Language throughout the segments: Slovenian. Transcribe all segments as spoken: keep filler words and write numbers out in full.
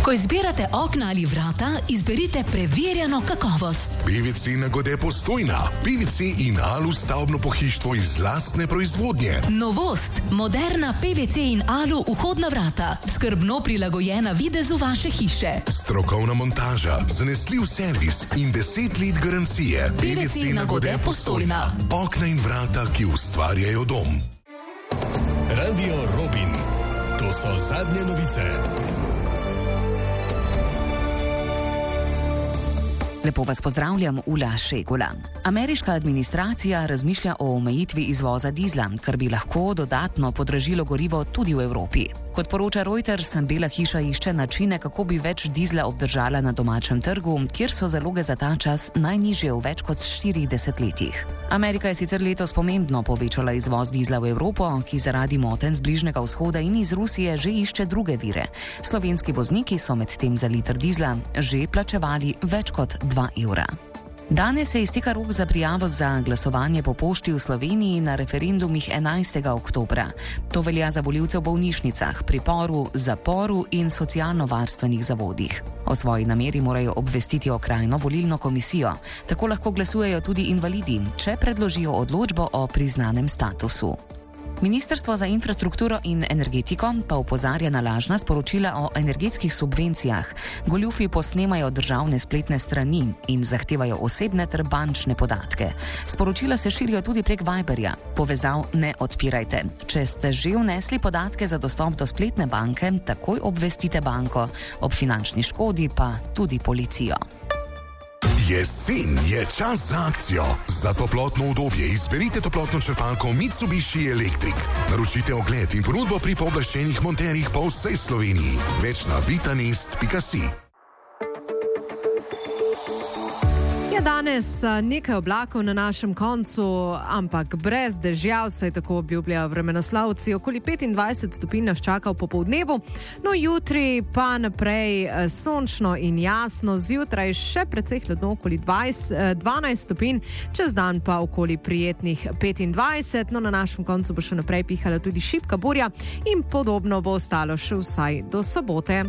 Ko izbirate okna ali vrata, izberite preverjeno kakovost. P V C Nagode Postojna. P V C in Alu stavbno pohištvo iz lastne proizvodnje. Novost. Moderna P V C in Alu vhodna vrata. Skrbno prilagojena videzu vaše hiše. Strokovna montaža, zanesljiv servis in deset let garancije. P V C Nagode Postojna. Okna in vrata, ki ustvarjajo dom. Radio Robin. To so zadnje novice. Lepo vas pozdravljam, Ula Šegula. Ameriška administracija razmišlja o omejitvi izvoza dizla, kar bi lahko dodatno podražilo gorivo tudi v Evropi. Kot poroča Reuters, Bela hiša išče načine, kako bi več dizla obdržala na domačem trgu, kjer so zaloge za ta čas najnižje v več kot štirih desetletjih. Amerika je sicer letos pomembno povečala izvoz dizla v Evropo, ki zaradi motenj z Bližnjega vzhoda in iz Rusije že išče druge vire. Slovenski vozniki so medtem za liter dizla že plačevali več kot dva evra. Danes se izteka rok za prijavo za glasovanje po pošti v Sloveniji na referendumih enajstega oktobra. To velja za volivce v bolnišnicah, priporu, zaporu in socialno-varstvenih zavodih. O svoji nameri morajo obvestiti okrajno volilno komisijo. Tako lahko glasujejo tudi invalidi, če predložijo odločbo o priznanem statusu. Ministrstvo za infrastrukturo in energetiko pa opozarja na lažna sporočila o energetskih subvencijah. Goljufi posnemajo državne spletne strani in zahtevajo osebne ter bančne podatke. Sporočila se širijo tudi prek Viberja. Povezav ne odpirajte. Če ste že vnesli podatke za dostop do spletne banke, takoj obvestite banko. Ob finančni škodi pa tudi policijo. Jesen je čas za akcijo. Za toplotno udobje izberite toplotno črpalko Mitsubishi Electric. Naročite ogled in ponudbo pri pooblaščenih monterjih po vsej Sloveniji. Več na vitanest pika si. Danes nekaj oblakov na našem koncu, ampak brez dežja, saj tako obljubljajo vremenoslavci. Okoli petindvajset stopinj nas čaka v popoldnevu, no jutri pa naprej sončno in jasno, zjutraj še precej hladno, okoli dvanajst stopinj, čez dan pa okoli prijetnih petindvajset, no na našem koncu bo še naprej pihala tudi šibka burja in podobno bo ostalo še vsaj do sobote.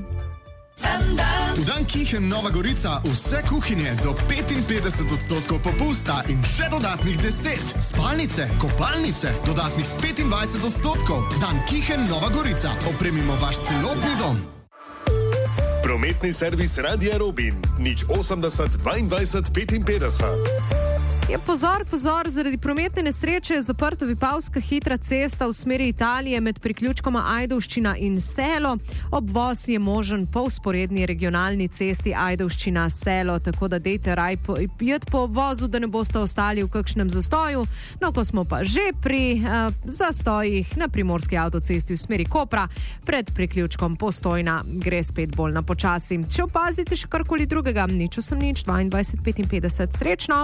V dan Kihen Nova Gorica vse kuhinje do petinpetdeset odstotkov popusta in še dodatnih deset. Spalnice, kopalnice, dodatnih petindvajset odstotkov. Dan Kihen Nova Gorica. Opremimo vaš celotni dom. Prometni servis Radia Robin. nič osemdeset dvaindvajset petinpetdeset. Je pozor, pozor, zaradi prometne nesreče je zaprta Vipavska hitra cesta v smeri Italije med priključkoma Ajdovščina in Selo. Obvoz je možen po vzporedni regionalni cesti Ajdovščina-Selo, tako da dejte raj jeti po obvozu, da ne boste ostali v kakšnem zastoju. No, ko smo pa že pri uh, zastojih na primorski avtocesti v smeri Kopra, pred priključkom Postojna gre spet bolj na počasi. Če opazite še karkoli drugega, nič osem nič dvaindvajset petinpetdeset. Srečno!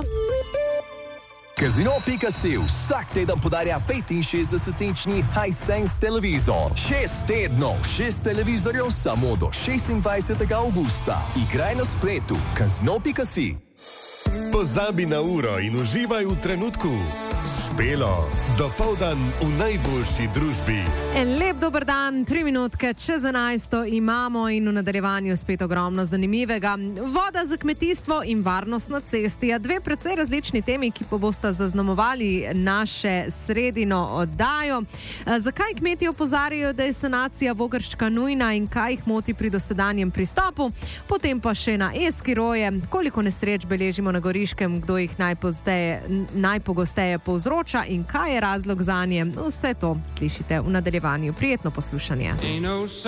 Casino pika si vsak teden podarja petinšestdesetinčni Hisense televizor. Šest tednov, šest televizorjev samo do šestindvajsetega avgusta. Igraj na spletu casino pika si. Pozabi na uro in uživaj v trenutku. S Špelo, dopoldan v najboljši družbi. En lep dober dan, tri minutke čez enajsto imamo in v nadaljevanju spet ogromno zanimivega. Voda za kmetijstvo in varnost na cesti. A dve precej različni temi, ki pa bosta zaznamovali naše sredino oddajo. Zakaj kmeti opozarjajo, da je sanacija Vogrščka nujna in kaj jih moti pri dosedanjem pristopu? Potem pa še na Eskiroje, koliko nesreč beležimo na Goriškem, kdo jih najpogosteje povzroča in kaj je razlog zanje. Vse to slišite v nadaljevanju. Prijetno poslušanje.